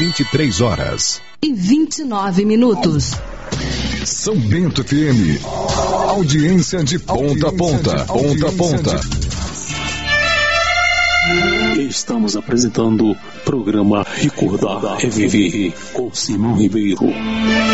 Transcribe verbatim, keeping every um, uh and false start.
vinte e três horas e vinte e nove minutos. São Bento F M. Audiência de ponta a ponta. Ponta a ponta. Estamos apresentando o programa Recordar é Viver com Simão Ribeiro.